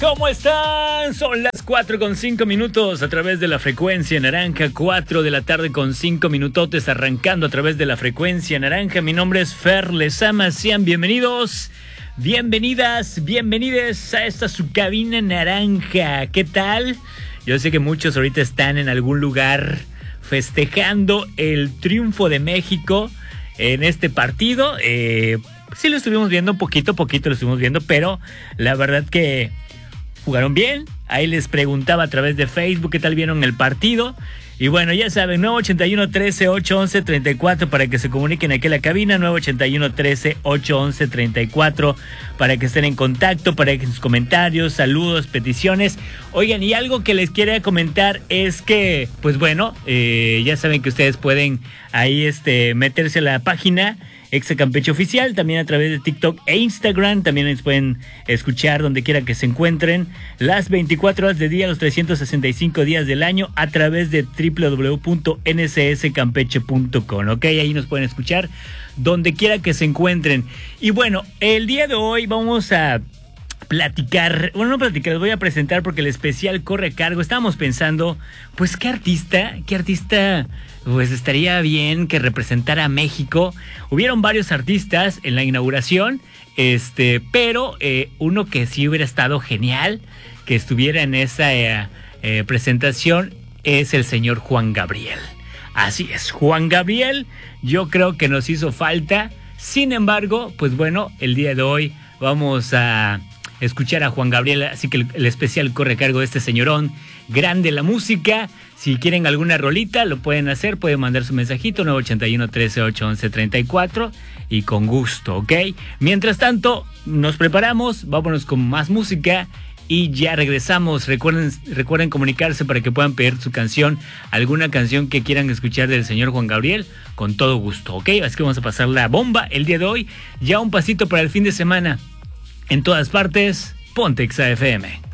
¿Cómo están? Son las 4:05 a través de la frecuencia naranja, 4 de la tarde con 5 minutotes, arrancando a través de la frecuencia naranja. Mi nombre es Fer Lezama, sean bienvenidos, bienvenidas, bienvenides a esta su cabina naranja. ¿Qué tal? Yo sé que muchos ahorita están en algún lugar festejando el triunfo de México en este partido. Sí lo estuvimos viendo, poquito lo estuvimos viendo, pero la verdad que jugaron bien. Ahí les preguntaba a través de Facebook qué tal vieron el partido. Y bueno, ya saben, 981-13-811-34 para que se comuniquen aquí en la cabina, 981-13-811-34 para que estén en contacto, para que sus comentarios, saludos, peticiones. Oigan, y algo que les quería comentar es que, pues bueno, ya saben que ustedes pueden ahí meterse a la página Exa Campeche Oficial, también a través de TikTok e Instagram. También les pueden escuchar donde quiera que se encuentren las 24 horas del día, los 365 días del año a través de www.ncscampeche.com, ¿ok? Ahí nos pueden escuchar donde quiera que se encuentren. Y bueno, el día de hoy vamos a platicar, bueno, no platicar, les voy a presentar porque el especial corre a cargo. Estábamos pensando, pues, ¿qué artista, pues estaría bien que representara a México? Hubieron varios artistas en la inauguración, pero uno que sí hubiera estado genial que estuviera en esa presentación es el señor Juan Gabriel. Así es, Juan Gabriel, yo creo que nos hizo falta. Sin embargo, pues bueno, el día de hoy vamos a escuchar a Juan Gabriel, así que el especial corre a cargo de este señorón, grande la música. Si quieren alguna rolita, lo pueden hacer, pueden mandar su mensajito, 981-13-811-34, y con gusto, ¿ok? Mientras tanto, nos preparamos, vámonos con más música y ya regresamos. Recuerden comunicarse para que puedan pedir su canción, alguna canción que quieran escuchar del señor Juan Gabriel, con todo gusto, ¿ok? Así que vamos a pasar la bomba el día de hoy, ya un pasito para el fin de semana. En todas partes, ponte Exa FM.